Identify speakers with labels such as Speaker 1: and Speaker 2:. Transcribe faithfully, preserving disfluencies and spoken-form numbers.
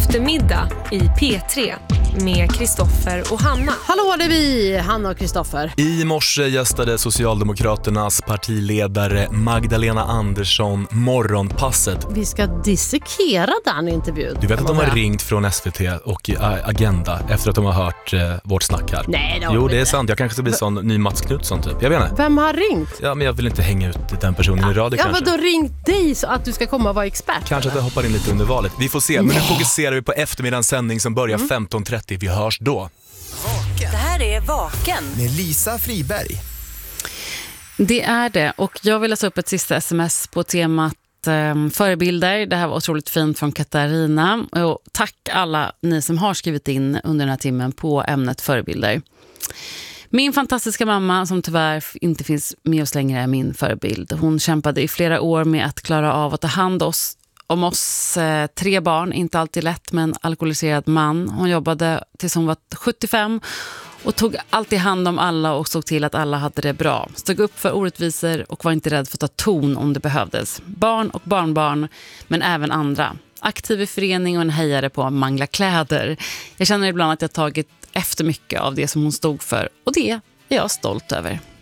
Speaker 1: Eftermiddag i P tre med Kristoffer och Hanna.
Speaker 2: Hallå, det är vi, Hanna och Kristoffer.
Speaker 3: I morse gästade Socialdemokraternas partiledare Magdalena Andersson morgonpasset.
Speaker 2: Vi ska dissekera den intervjun.
Speaker 3: Du vet att de har ringt från S V T och Agenda efter att de har hört eh, vårt snack här.
Speaker 2: Nej, det
Speaker 3: Jo, det är sant. Jag kanske ska bli sån ny Mats Knutsson typ. Jag vet inte.
Speaker 2: Vem har ringt?
Speaker 3: Ja, men jag vill inte hänga ut den personen ja, i radio
Speaker 2: ja,
Speaker 3: kanske.
Speaker 2: Ja, men då ringt dig så att du ska komma och vara expert.
Speaker 3: Kanske att jag hoppar in lite under valet. Vi får se. Men nu fokuserar vi på eftermiddagens sändning som börjar mm. femton trettio. Vi hörs då.
Speaker 4: Vaken. Det här är Vaken med Lisa Friberg.
Speaker 5: Det är det, och jag vill läsa upp ett sista sms på temat eh, förebilder. Det här var otroligt fint från Katarina. Och tack alla ni som har skrivit in under den här timmen på ämnet förebilder. Min fantastiska mamma, som tyvärr inte finns med oss längre, är min förebild. Hon kämpade i flera år med att klara av att ta hand oss om oss eh, tre barn, inte alltid lätt, med en alkoholiserad man. Hon jobbade tills hon var sjuttiofem och tog alltid hand om alla och såg till att alla hade det bra. Stod upp för orättvisor och var inte rädd för att ta ton om det behövdes. Barn och barnbarn, men även andra. Aktiv i förening och en hejare på att mangla kläder. Jag känner ibland att jag tagit efter mycket av det som hon stod för, och det är jag stolt över.